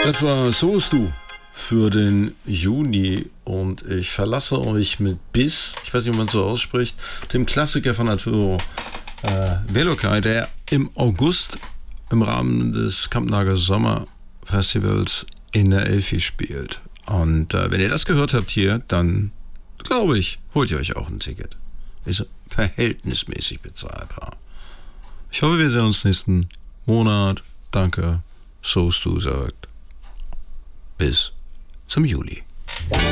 Das war So ist du für den Juni und ich verlasse euch mit Bis, ich weiß nicht, wie man so ausspricht, dem Klassiker von Arturo Velokai, der im August im Rahmen des Kampnager Sommerfestivals in der Elfi spielt. Und wenn ihr das gehört habt hier, dann glaube ich, holt ihr euch auch ein Ticket. Ist verhältnismäßig bezahlbar. Ich hoffe, wir sehen uns nächsten Monat. Danke. So ist du sagt. Bis zum Juli.